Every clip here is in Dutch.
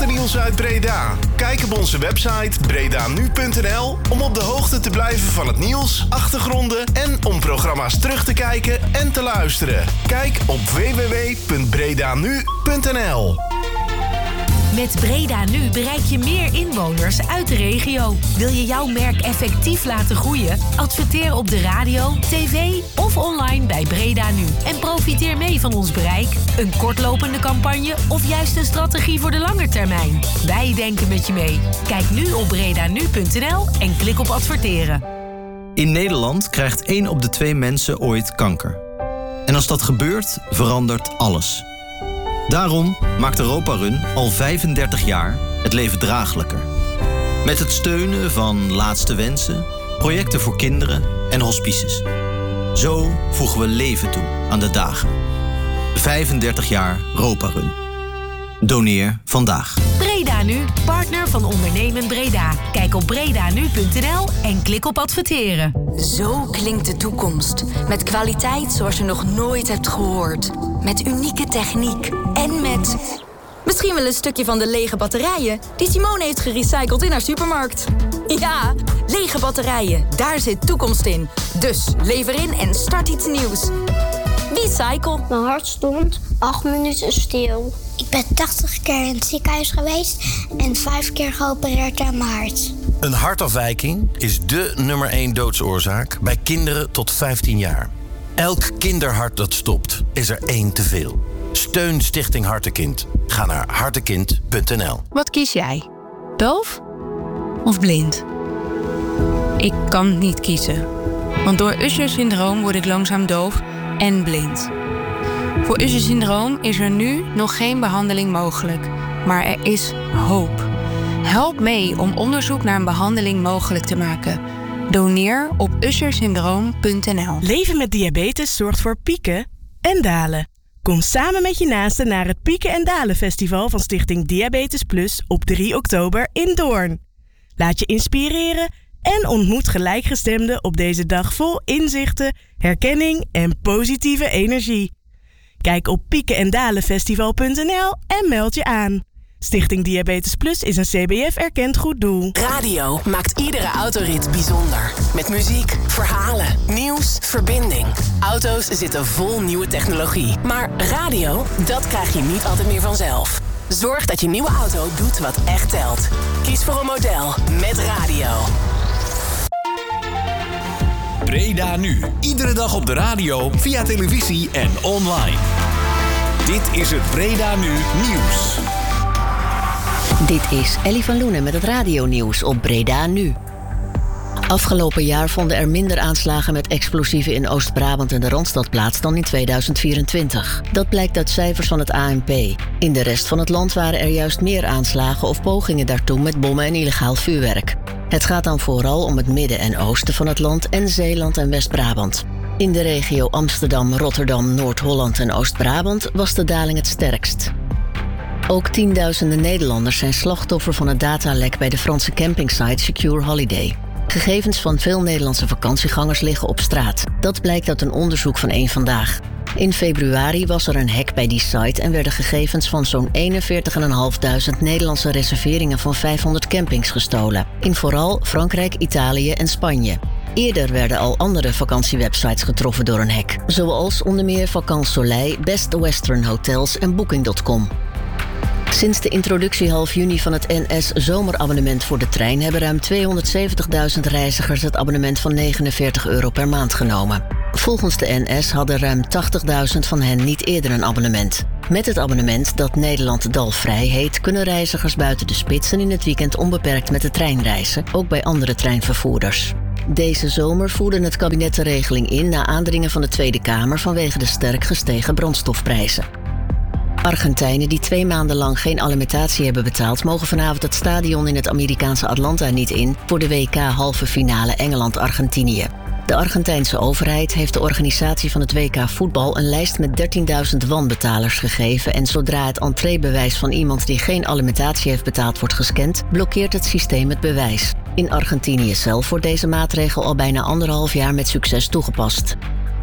laatste nieuws uit Breda. Kijk op onze website bredanu.nl om op de hoogte te blijven van het nieuws, achtergronden en om programma's terug te kijken en te luisteren. Kijk op www.bredanu.nl. Met Breda Nu bereik je meer inwoners uit de regio. Wil je jouw merk effectief laten groeien? Adverteer op de radio, tv of online bij Breda Nu. En profiteer mee van ons bereik, een kortlopende campagne of juist een strategie voor de lange termijn. Wij denken met je mee. Kijk nu op bredanu.nl en klik op adverteren. In Nederland krijgt 1 op de 2 mensen ooit kanker. En als dat gebeurt, verandert alles. Daarom maakt Europa Run al 35 jaar het leven draaglijker. Met het steunen van Laatste Wensen, projecten voor kinderen en hospices. Zo voegen we leven toe aan de dagen. 35 jaar Europa Run. Doneer vandaag. Breda Nu, partner van Ondernemen Breda. Kijk op bredanu.nl en klik op adverteren. Zo klinkt de toekomst. Met kwaliteit zoals je nog nooit hebt gehoord. Met unieke techniek. En met... misschien wel een stukje van de lege batterijen die Simone heeft gerecycled in haar supermarkt. Ja, lege batterijen. Daar zit toekomst in. Dus lever in en start iets nieuws. Recycle. Mijn hart stond 8 minuten stil. Ik ben 80 keer in het ziekenhuis geweest en 5 keer geopereerd aan mijn hart. Een hartafwijking is dé nummer 1 doodsoorzaak bij kinderen tot 15 jaar. Elk kinderhart dat stopt, is er 1 te veel. Steun Stichting Hartekind. Ga naar hartekind.nl. Wat kies jij? Doof of blind? Ik kan niet kiezen. Want door Usher-syndroom word ik langzaam doof en blind. Voor Usher-syndroom is er nu nog geen behandeling mogelijk. Maar er is hoop. Help mee om onderzoek naar een behandeling mogelijk te maken. Doneer op ushersyndroom.nl. Leven met diabetes zorgt voor pieken en dalen. Kom samen met je naasten naar het Pieken en Dalen Festival van Stichting Diabetes Plus op 3 oktober in Doorn. Laat je inspireren en ontmoet gelijkgestemden op deze dag vol inzichten, herkenning en positieve energie. Kijk op piekenendalenfestival.nl en meld je aan. Stichting Diabetes Plus is een CBF-erkend goed doel. Radio maakt iedere autorit bijzonder. Met muziek, verhalen, nieuws, verbinding. Auto's zitten vol nieuwe technologie. Maar radio, dat krijg je niet altijd meer vanzelf. Zorg dat je nieuwe auto doet wat echt telt. Kies voor een model met radio. Breda Nu. Iedere dag op de radio, via televisie en online. Dit is het Breda Nu Nieuws. Dit is Ellie van Loenen met het radionieuws op Breda Nu. Afgelopen jaar vonden er minder aanslagen met explosieven in Oost-Brabant en de Randstad plaats dan in 2024. Dat blijkt uit cijfers van het ANP. In de rest van het land waren er juist meer aanslagen of pogingen daartoe met bommen en illegaal vuurwerk. Het gaat dan vooral om het midden en oosten van het land en Zeeland en West-Brabant. In de regio Amsterdam, Rotterdam, Noord-Holland en Oost-Brabant was de daling het sterkst. Ook tienduizenden Nederlanders zijn slachtoffer van het datalek bij de Franse campingsite Secure Holiday. Gegevens van veel Nederlandse vakantiegangers liggen op straat. Dat blijkt uit een onderzoek van Eén Vandaag. In februari was er een hack bij die site en werden gegevens van zo'n 41.500 Nederlandse reserveringen van 500 campings gestolen. In vooral Frankrijk, Italië en Spanje. Eerder werden al andere vakantiewebsites getroffen door een hack. Zoals onder meer Vacances Soleil, Best Western Hotels en Booking.com. Sinds de introductie half juni van het NS-zomerabonnement voor de trein hebben ruim 270.000 reizigers het abonnement van €49 per maand genomen. Volgens de NS hadden ruim 80.000 van hen niet eerder een abonnement. Met het abonnement, dat Nederland Dalvrij heet, kunnen reizigers buiten de spits en in het weekend onbeperkt met de trein reizen, ook bij andere treinvervoerders. Deze zomer voerde het kabinet de regeling in na aandringen van de Tweede Kamer vanwege de sterk gestegen brandstofprijzen. Argentijnen die 2 maanden lang geen alimentatie hebben betaald, mogen vanavond het stadion in het Amerikaanse Atlanta niet in voor de WK halve finale Engeland-Argentinië. De Argentijnse overheid heeft de organisatie van het WK voetbal een lijst met 13.000 wanbetalers gegeven en zodra het entreebewijs van iemand die geen alimentatie heeft betaald wordt gescand, blokkeert het systeem het bewijs. In Argentinië zelf wordt deze maatregel al bijna 1,5 jaar met succes toegepast.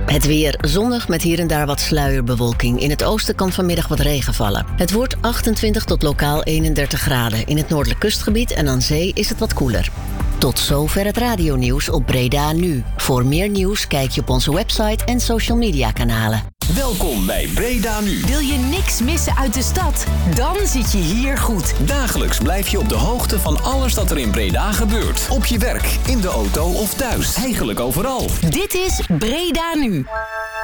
Het weer zonnig met hier en daar wat sluierbewolking. In het oosten kan vanmiddag wat regen vallen. Het wordt 28 tot lokaal 31 graden. In het noordelijk kustgebied en aan zee is het wat koeler. Tot zover het radionieuws op Breda Nu. Voor meer nieuws kijk je op onze website en social media kanalen. Welkom bij Breda Nu. Wil je niks missen uit de stad? Dan zit je hier goed. Dagelijks blijf je op de hoogte van alles dat er in Breda gebeurt. Op je werk, in de auto of thuis. Eigenlijk overal. Dit is Breda Nu.